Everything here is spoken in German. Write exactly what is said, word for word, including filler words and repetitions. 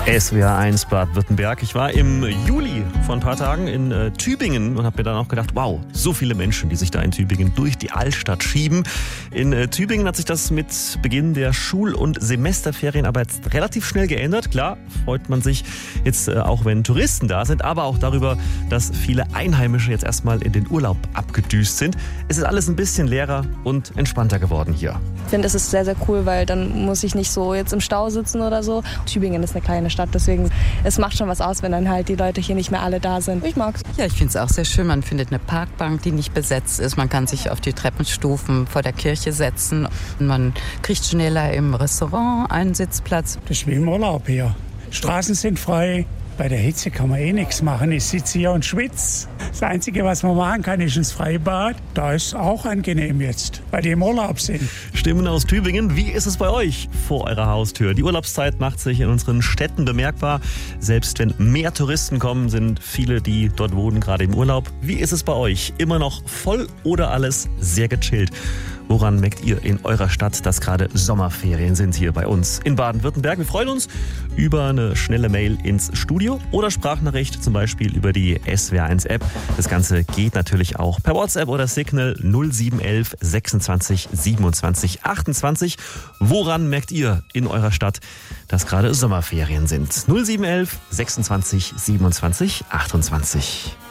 S W R eins Baden-Württemberg. Ich war im Juli vor ein paar Tagen in äh, Tübingen und habe mir dann auch gedacht, wow, so viele Menschen, die sich da in Tübingen durch die Altstadt schieben. In äh, Tübingen hat sich das mit Beginn der Schul- und Semesterferien aber jetzt relativ schnell geändert. Klar, freut man sich jetzt äh, auch, wenn Touristen da sind, aber auch darüber, dass viele Einheimische jetzt erstmal in den Urlaub abgedüst sind. Es ist alles ein bisschen leerer und entspannter geworden hier. Ich finde, es ist sehr, sehr cool, weil dann muss ich nicht so jetzt im Stau sitzen oder so. Tübingen ist eine kleine Stadt, deswegen es macht schon was aus, wenn dann halt die Leute hier nicht mehr alle da sind. Ich mag's. Ja, ich finde es auch sehr schön. Man findet eine Parkbank, die nicht besetzt ist. Man kann sich auf die Treppenstufen vor der Kirche setzen. Man kriegt schneller im Restaurant einen Sitzplatz. Das ist wie im Urlaub hier. Straßen sind frei. Bei der Hitze kann man eh nichts machen. Ich sitze hier und schwitze. Das Einzige, was man machen kann, ist ins Freibad. Da ist auch angenehm jetzt, weil die im Urlaub sind. Stimmen aus Tübingen. Wie ist es bei euch vor eurer Haustür? Die Urlaubszeit macht sich in unseren Städten bemerkbar. Selbst wenn mehr Touristen kommen, sind viele, die dort wohnen, gerade im Urlaub. Wie ist es bei euch? Immer noch voll oder alles sehr gechillt? Woran merkt ihr in eurer Stadt, dass gerade Sommerferien sind hier bei uns in Baden-Württemberg? Wir freuen uns über eine schnelle Mail ins Studio oder Sprachnachricht, zum Beispiel über die S W R eins App. Das Ganze geht natürlich auch per WhatsApp oder Signal null sieben eins eins sechsundzwanzig siebenundzwanzig achtundzwanzig. Woran merkt ihr in eurer Stadt, dass gerade Sommerferien sind? null sieben eins eins sechsundzwanzig siebenundzwanzig achtundzwanzig.